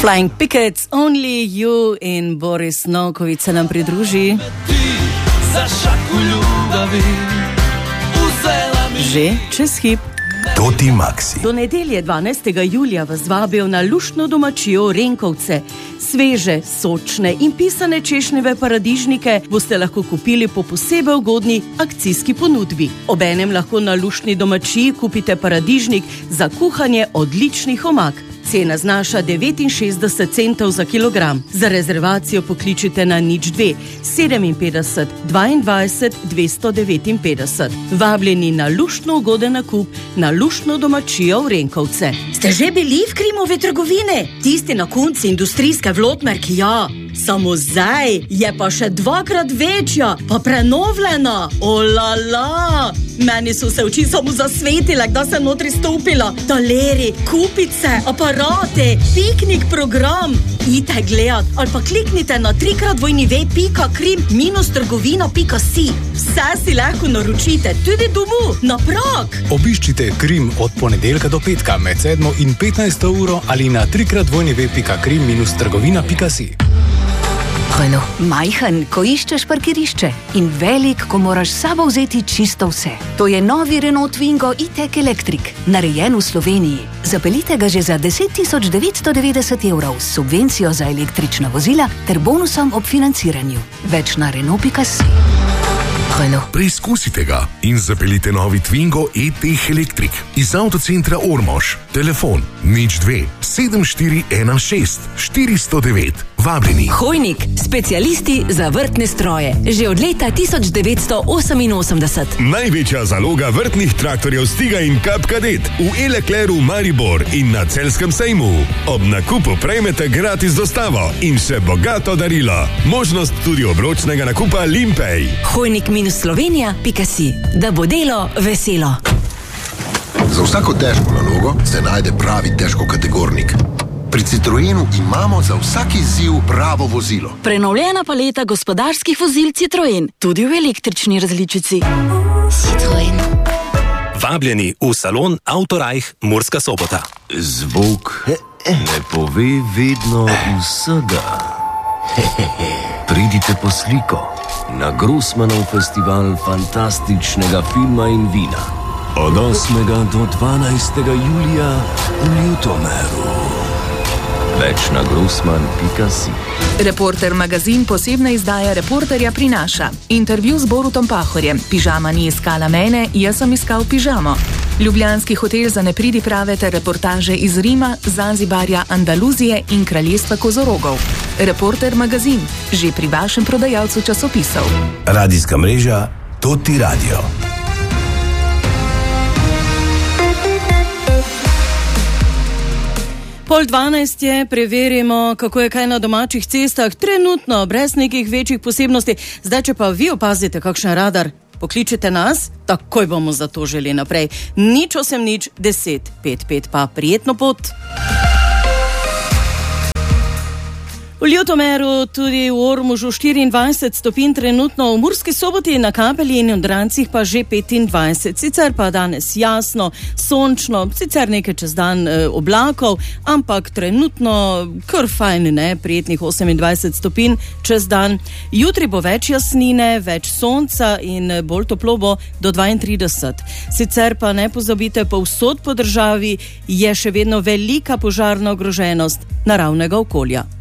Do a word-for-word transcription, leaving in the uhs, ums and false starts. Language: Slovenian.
Flying Pickets, Only You in Boris Novković se nam pridruži. Že čez hip. Toti Maxi. Do nedelje dvanajstega julija vas vabijo na luštno domačijo Renkovce. Sveže, sočne in pisane češnjeve paradižnike boste lahko kupili po posebej ugodni akcijski ponudbi. Obenem lahko na luštni domačiji kupite paradižnik za kuhanje odličnih omak. Cena znaša devetinšestdeset centov za kilogram. Za rezervacijo pokličite na nič dve sedeminpetdeset dvaindvajset dvesto devetinpetdeset. Vabljeni na luštno ugoden nakup na luštno domačijo v Renkovce. Ste že bili v Krimove trgovine? Tisti na konci industrijske Vlotmerki, ja. Samo zdaj je pa še dvakrat večja, pa prenovljena. Olala! Meni so se oči samo zasvetile, da sem notri stopila. Taleri, kupice, aparate, piknik program. Idite gledat ali pa kliknite na trikrat dvojni pika krim minus trgovina pika si. Vse si lahko naročite, tudi domu, na prag. Obiščite Krim od ponedeljka do petka med sedmo in petnajsto uro ali na trikrat dvojni pika krim minus trgovina pika si. Renault. Majhen, ko iščeš parkirišče in velik, ko moraš s sabo vzeti čisto vse. To je novi Renault Twingo e-tech Electric, narejen v Sloveniji. Zapeljite ga že za deset tisoč devetsto devetdeset evrov s subvencijo za električna vozila ter bonusom ob financiranju. Več na Renault pika si. Renault. Preizkusite ga in zapeljite novi Twingo e-tech Electric iz avtocentra Ormož. Telefon nič dve sedem štiri ena šest štiristo devet. Vabljeni. Hojnik, specialisti za vrtne stroje. Že od leta tisoč devetsto oseminosemdeset. Največja zaloga vrtnih traktorjev Stiga in Kap Kadet v E-Leclercu Maribor in na Celjskem sejmu. Ob nakupu prejmete gratis dostavo in še bogato darilo. Možnost tudi obročnega nakupa Limpej. Hojnik minus Slovenija pika si. Da bo delo veselo. Za vsako težko nalogo se najde pravi težkokategornik. Pri Citroenu imamo za vsak izziv pravo vozilo. Prenovljena paleta gospodarskih vozil Citroen, tudi v električni različici. Citroen. Vabljeni v salon Autorajh Murska Sobota. Zvok ne pove vedno vsega. Pridite po sliko na Grossmanov festival fantastičnega filma in vina. Od osmega do dvanajstega julija v Ljutomeru. Več na grossman pika si. Reporter magazin posebna izdaja Reporterja prinaša. Intervju z Borutom Pahorjem. Pižama ni iskala mene, jaz sem iskal pižamo. Ljubljanski hotel za nepridiprave ter reportaže iz Rima, Zanzibarja, Andaluzije in kraljestva kozorogov. Reporter magazin. Že pri vašem prodajalcu časopisov. Radijska mreža Toti Radio. Pol dvanajst je, preverimo, kako je kaj na domačih cestah, trenutno, brez nekih večjih posebnosti. Zdaj, če pa vi opazite kakšen radar, pokličite nas, takoj bomo zatožili naprej. Nič osem nič deset pet pet pa prijetno pot. V Ljutomeru, tudi v Ormožu štiriindvajset stopinj trenutno, v Murski Soboti na Kapeli in v Drancih pa že petindvajset. Sicer pa danes jasno, sončno, sicer nekaj čez dan e, oblakov, ampak trenutno kar fajn, ne, prijetnih osemindvajset stopinj čez dan. Jutri bo več jasnine, več sonca in bolj toplo bo do dvaintrideset. Sicer pa ne pozabite, povsod po državi je še vedno velika požarna ogroženost naravnega okolja.